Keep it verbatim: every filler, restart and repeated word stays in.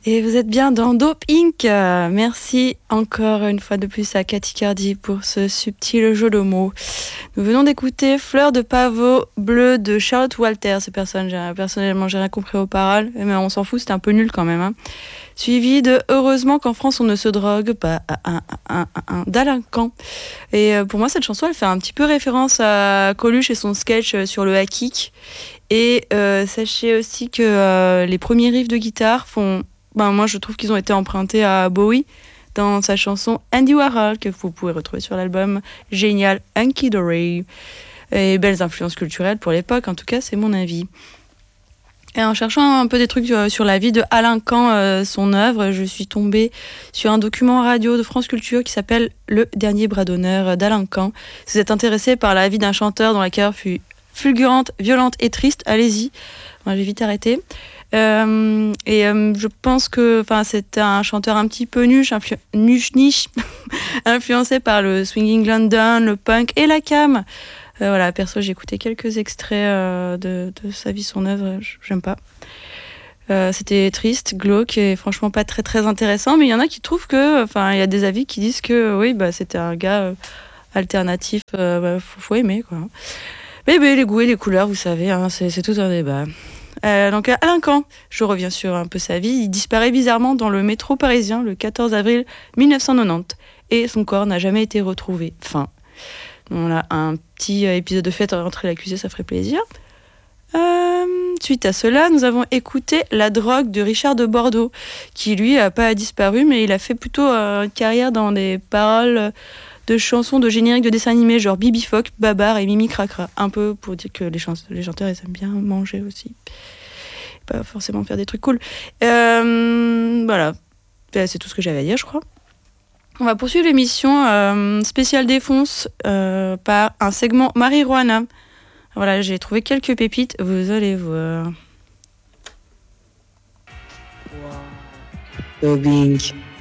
Et vous êtes bien dans Dope Inc. Euh, merci encore une fois de plus à Cathy Cardi pour ce subtil jeu de mots. Nous venons d'écouter Fleur de pavot bleu de Charlotte Walter. Ces personnes, j'ai, personnellement, j'ai rien compris aux paroles, mais on s'en fout, c'était un peu nul quand même. Hein. Suivi de Heureusement qu'en France on ne se drogue pas à un, un, un, un délinquant. Et pour moi, cette chanson, elle fait un petit peu référence à Coluche et son sketch sur le hack-kick. Et euh, sachez aussi que euh, les premiers riffs de guitare font. Ben, moi, je trouve qu'ils ont été empruntés à Bowie dans sa chanson Andy Warhol, que vous pouvez retrouver sur l'album génial Hunky Dory. Et belles influences culturelles pour l'époque, en tout cas, c'est mon avis. Et en cherchant un peu des trucs sur la vie de Alain Kahn, euh, son œuvre, je suis tombée sur un document radio de France Culture qui s'appelle Le dernier bras d'honneur d'Alain Kahn. Si vous êtes intéressé par la vie d'un chanteur dont la carrière fut fulgurante, violente et triste, allez-y. Moi, j'ai vite arrêté. Euh, et euh, je pense que c'était un chanteur un petit peu nuche, influ- nuche niche, influencé par le swinging London, le punk et la cam. Euh, voilà, perso, j'ai écouté quelques extraits euh, de, de sa vie, son œuvre, j'aime pas. Euh, c'était triste, glauque et franchement pas très très intéressant, mais il y en a qui trouvent que, enfin, il y a des avis qui disent que oui, bah c'était un gars euh, alternatif, euh, bah, faut, faut aimer quoi. Mais, mais les goûts et les couleurs, vous savez, hein, c'est, c'est tout un débat. Euh, donc Alain Kahn, je reviens sur un peu sa vie, il disparaît bizarrement dans le métro parisien le quatorze avril dix-neuf cent quatre-vingt-dix et son corps n'a jamais été retrouvé. Fin. Voilà, un petit épisode de fête entre l'accusé, ça ferait plaisir. Euh, suite à cela, nous avons écouté La drogue de Richard de Bordeaux, qui lui n'a pas disparu, mais il a fait plutôt euh, une carrière dans des paroles de chansons de génériques de dessins animés, genre Bibi Phoque, Babar et Mimi Cracra. Un peu pour dire que les, chans- les chanteurs, ils aiment bien manger aussi. Pas forcément faire des trucs cool. Euh, voilà, c'est tout ce que j'avais à dire, je crois. On va poursuivre l'émission euh, spéciale défonce euh, par un segment marijuana. Voilà, j'ai trouvé quelques pépites, vous allez voir. Wow. Dope Inc.